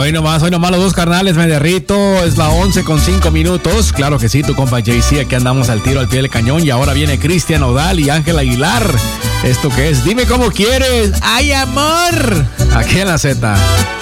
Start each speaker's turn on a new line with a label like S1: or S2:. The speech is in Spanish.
S1: Hoy nomás los dos carnales, me derrito. Es la 11:05. Claro que sí, tu compa JC, aquí andamos al tiro, al pie del cañón. Y ahora viene Cristian Nodal y Ángel Aguilar. ¿Esto qué es? Dime cómo quieres. ¡Ay, amor! Aquí en la Z.